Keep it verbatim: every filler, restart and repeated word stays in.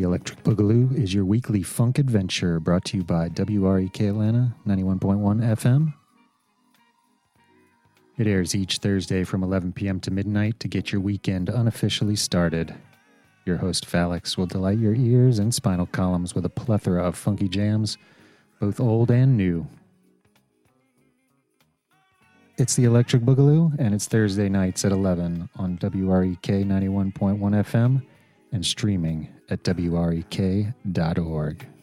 The Electric Boogaloo is your weekly funk adventure brought to you by W R E K Atlanta ninety-one point one F M. It airs each Thursday from eleven p.m. to midnight to get your weekend unofficially started. Your host, Valix, will delight your ears and spinal columns with a plethora of funky jams, both old and new. It's the Electric Boogaloo, and it's Thursday nights at eleven on W R E K ninety-one point one F M and streaming at W R E K dot org.